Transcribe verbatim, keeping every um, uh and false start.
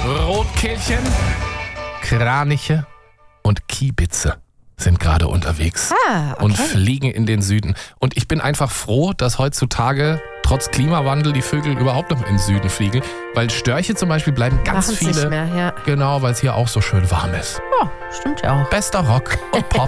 Rotkehlchen, Kraniche und Kiebitze sind gerade unterwegs Ah, okay. und fliegen in den Süden. Und ich bin einfach froh, dass heutzutage trotz Klimawandel die Vögel überhaupt noch in den Süden fliegen. Weil Störche zum Beispiel bleiben ganz Machen's viele. nicht mehr, ja. Genau, weil es hier auch so schön warm ist. Oh, stimmt ja auch. Bester Rock und Pop.